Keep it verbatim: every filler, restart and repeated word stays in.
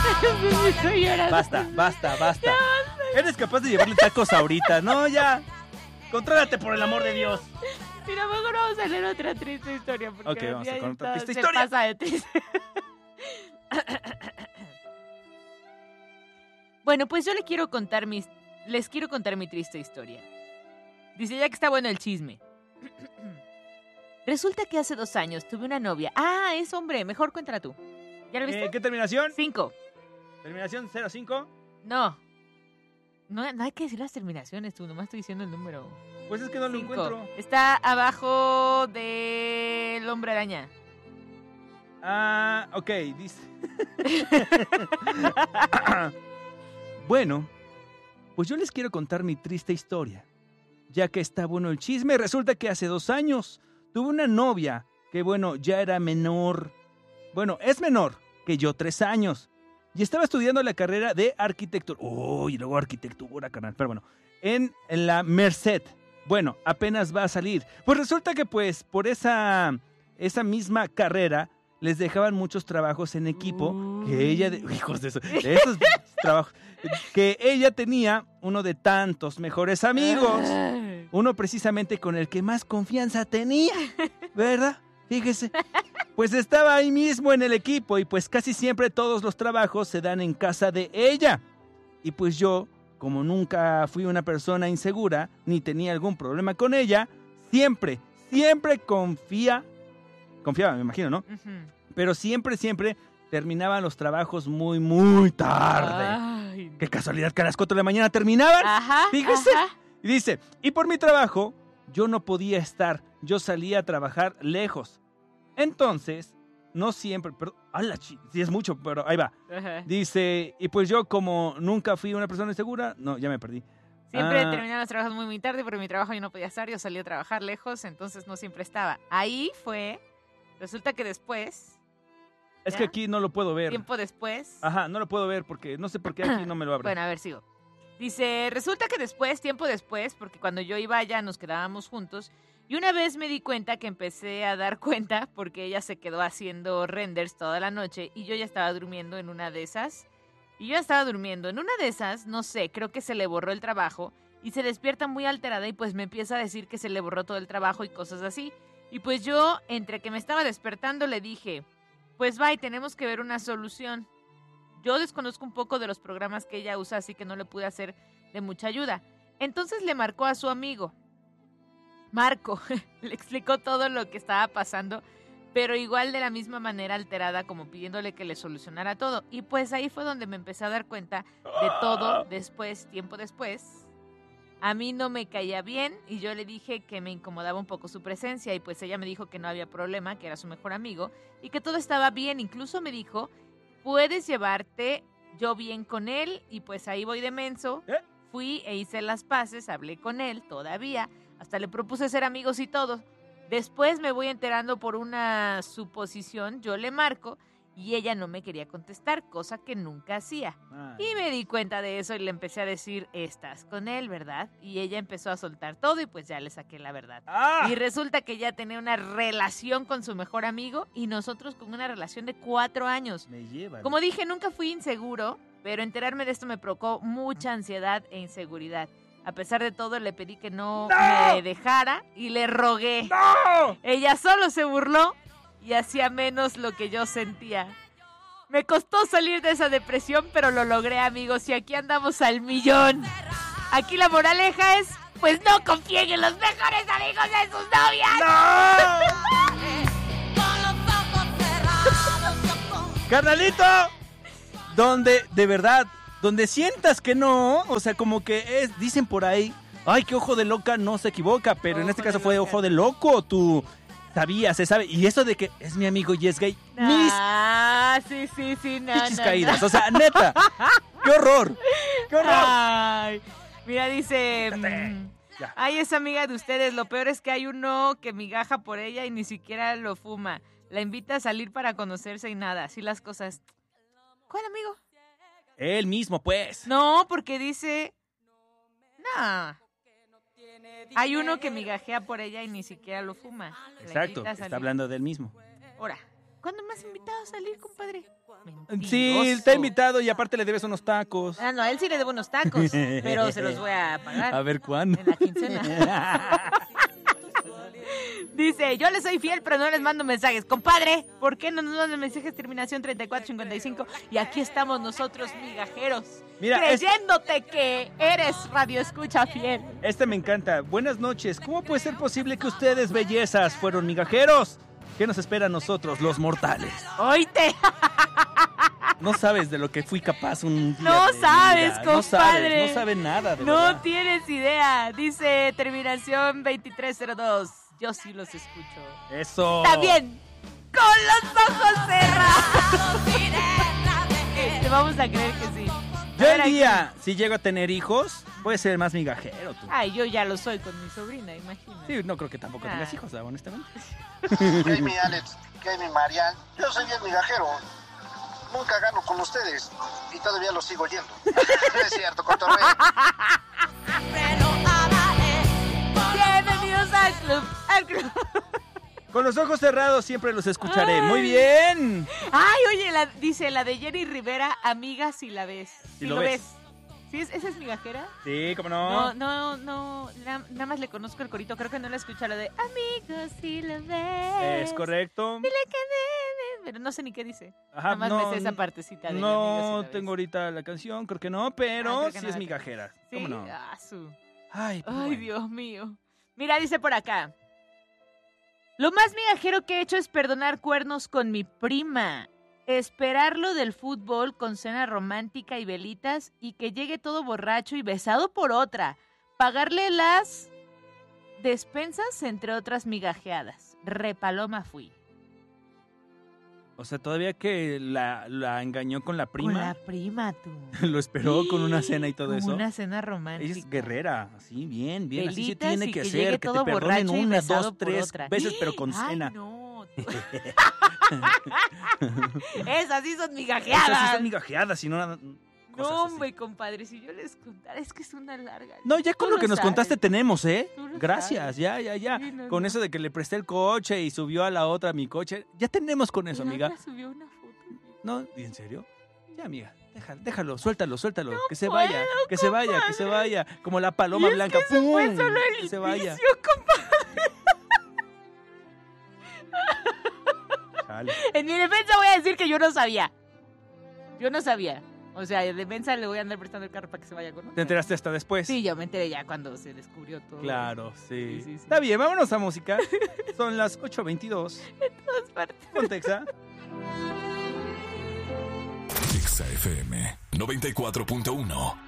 Estoy llorando. Basta, basta, basta. Eres capaz de llevarle tacos ahorita. No, ya. Contrólate por el amor de Dios. Mira, mejor vamos a leer otra triste historia. Porque Ok, vamos a con otra triste se historia. pasa de triste. Bueno, pues yo le quiero contar mis, les quiero contar mi triste historia. Dice, ya que está bueno el chisme. Resulta que hace dos años tuve una novia. Ah, es hombre, mejor cuéntala tú. ¿Ya lo viste? Eh, ¿Qué terminación? Cinco. ¿Terminación cero cinco? No. no. No hay que decir las terminaciones, tú, nomás estoy diciendo el número. Pues es que no lo Cinco. encuentro. Está abajo del hombre araña. Ah, ok, dice. Bueno, pues yo les quiero contar mi triste historia. Ya que está bueno el chisme, resulta que hace dos años tuve una novia que, bueno, ya era menor. Bueno, es menor que yo, tres años. Y estaba estudiando la carrera de arquitectura. Uy, y luego arquitectura, carnal. Pero bueno, en, en la Merced. Bueno, apenas va a salir. Pues resulta que, pues, por esa, esa misma carrera, les dejaban muchos trabajos en equipo. Uh. Que ella, de, hijos de eso, de esos trabajos, que ella tenía uno de tantos mejores amigos. Uno precisamente con el que más confianza tenía, ¿verdad? Fíjese. Pues estaba ahí mismo en el equipo y pues casi siempre todos los trabajos se dan en casa de ella. Y pues yo, como nunca fui una persona insegura, ni tenía algún problema con ella, siempre, siempre confía, confiaba, me imagino, ¿no? Uh-huh. Pero siempre, siempre terminaban los trabajos muy, muy tarde. Ay. Qué casualidad que a las cuatro de la mañana terminaban. Ajá, fíjese. Ajá. Y dice, y por mi trabajo, yo no podía estar, yo salía a trabajar lejos. Entonces, no siempre, perdón, ala, sí es mucho, pero ahí va. Ajá. Dice, y pues yo como nunca fui una persona insegura, no, ya me perdí. Siempre ah. terminaba los trabajos muy, muy tarde, porque mi trabajo yo no podía estar, yo salía a trabajar lejos, entonces no siempre estaba. Ahí fue, resulta que después... Es ¿ya? Que aquí no lo puedo ver. Tiempo después. Ajá, no lo puedo ver porque no sé por qué aquí no me lo abre. Bueno, a ver, sigo. Dice, resulta que después, tiempo después, porque cuando yo iba allá nos quedábamos juntos, y una vez me di cuenta que empecé a dar cuenta porque ella se quedó haciendo renders toda la noche y yo ya estaba durmiendo en una de esas. Y yo ya estaba durmiendo en una de esas, no sé, creo que se le borró el trabajo y se despierta muy alterada y pues me empieza a decir que se le borró todo el trabajo y cosas así. Y pues yo, entre que me estaba despertando, le dije, pues bye, tenemos que ver una solución. Yo desconozco un poco de los programas que ella usa, así que no le pude hacer de mucha ayuda. Entonces le marcó a su amigo. Marco le explicó todo lo que estaba pasando, pero igual de la misma manera alterada, como pidiéndole que le solucionara todo. Y pues ahí fue donde me empecé a dar cuenta de todo después, tiempo después. A mí no me caía bien y yo le dije que me incomodaba un poco su presencia y pues ella me dijo que no había problema, que era su mejor amigo y que todo estaba bien. Incluso me dijo, puedes llevarte yo bien con él y pues ahí voy de menso. ¿Eh? Fui e hice las paces, hablé con él todavía, hasta le propuse ser amigos y todo. Después me voy enterando por una suposición, yo le marco y ella no me quería contestar, cosa que nunca hacía. Ay. Y me di cuenta de eso y le empecé a decir, estás con él, ¿verdad? Y ella empezó a soltar todo y pues ya le saqué la verdad. Ah. Y resulta que ella tenía una relación con su mejor amigo y nosotros con una relación de cuatro años. Me llevan. Como dije, nunca fui inseguro, pero enterarme de esto me provocó mucha ansiedad e inseguridad. A pesar de todo, le pedí que no, no. me dejara y le rogué. ¡No! Ella solo se burló y hacía menos lo que yo sentía. Me costó salir de esa depresión, pero lo logré, amigos, y aquí andamos al millón. Aquí la moraleja es, pues no confíen en los mejores amigos de sus novias. ¡No! ¡Carnalito! Donde, de verdad, donde sientas que no, o sea, como que es, dicen por ahí, ay, que ojo de loca no se equivoca, pero ojo en este caso fue ojo de loco, tú... Sabía, se sabe. Y eso de que es mi amigo y es gay. Ah, mis... sí, sí, sí. No, Pichis no, caídas. no. O sea, neta. ¡Qué horror! ¡Qué horror! Ay, mira, dice... Mmm, ay, es amiga de ustedes. Lo peor es que hay uno que migaja por ella y ni siquiera lo fuma. La invita a salir para conocerse y nada. Así las cosas. ¿Cuál amigo? Él mismo, pues. No, porque dice... Nah. Hay uno que migajea por ella y ni siquiera lo fuma. Exacto, está hablando del mismo. Ahora. ¿Cuándo me has invitado a salir, compadre? Mentiroso. Sí, te ha invitado y aparte le debes unos tacos. Ah, no, a él sí le debo unos tacos, pero se los voy a pagar. A ver, ¿cuándo? En la quincena. Dice, yo les soy fiel, pero no les mando mensajes. Compadre, ¿por qué no nos mandan mensajes? Terminación treinta y cuatro cincuenta y cinco. Y aquí estamos nosotros, migajeros. Mira, creyéndote es... que eres radio escucha fiel. Este me encanta. Buenas noches. ¿Cómo puede ser posible que ustedes, bellezas, fueron migajeros? ¿Qué nos espera a nosotros, los mortales? ¡Oíte! No sabes de lo que fui capaz un día. No de sabes, vida. compadre. No sabes, no sabes nada, de No verdad. tienes idea. Dice terminación veintitrés cero dos. Yo sí los escucho. Eso. Está bien. Con los ojos cerrados. Te vamos a creer que sí. Yo el día, si llego a tener hijos, puede ser el más migajero, tú. Ay, yo ya lo soy con mi sobrina, imagínate. Sí, no creo que tampoco Ah. tengas hijos, honestamente. ¿Qué hay, mi Alex? ¿Qué hay, mi Marian? Yo soy bien migajero. Nunca gano con ustedes y todavía los sigo yendo. Es cierto, cotorreo. Bienvenidos al club, al club. Con los ojos cerrados siempre los escucharé. Ay. Muy bien. Ay, oye, la, dice la de Jenny Rivera, amiga si la ves. Si, lo lo ves. ves. ¿Sí es, ¿Esa es migajera? Sí, cómo No, no. no, no, na- nada más le conozco el corito, creo que no la escuché la de amigos si lo ves. Es correcto. Dile que debe, pero no sé ni qué dice. Ajá, nada más no, me sé esa partecita de No amigos si la ves. tengo ahorita la canción, creo que no, pero Ah, creo que sí no es la migajera. ¿Sí? ¿Cómo no? Ah, su. Ay, pues Ay, bueno. Dios mío. Mira, dice por acá. Lo más migajero que he hecho es perdonar cuernos con mi prima. Esperarlo del fútbol con cena romántica y velitas y que llegue todo borracho y besado por otra. Pagarle las despensas, entre otras migajeadas. Repaloma fui. O sea, todavía que la, la engañó con la prima, Con la prima, tú. lo esperó con una cena y todo Con eso. una cena romántica. Ella es guerrera, así, bien, bien, así se Velitas tiene y que, que ser, llegue que todo te perdonen borracho y una, besado dos, por tres otra. veces, pero con Ay, cena. no. Esas sí son migajeadas. Esas sí son migajeadas, si no... nada- No, cosas así. hombre, compadre, si yo les contara, es que es una larga. No, ya con Tú lo que nos sabes. contaste tenemos, ¿eh? Tú lo Gracias, sabes. ya, ya, ya. Sí, no, con no. eso de que le presté el coche y subió a la otra mi coche, ya tenemos con eso, La amiga. otra subió una foto. ¿No? ¿Y en serio? Ya, amiga, déjalo, déjalo, suéltalo, suéltalo, que se puedo, vaya, que se vaya, que se vaya, como la paloma Y es blanca, que eso ¡pum! fue solo el que se vaya. inicio, compadre. Chale. En mi defensa voy a decir que yo no sabía. Yo no sabía. O sea, en defensa le voy a andar prestando el carro para que se vaya con ¿Te otra. enteraste hasta después? Sí, yo me enteré ya cuando se descubrió todo. Claro, sí. Sí, sí, sí. Está bien, vámonos a música. Son las ocho veintidós. En todas partes. Con Texa. Texa F M noventa y cuatro punto uno.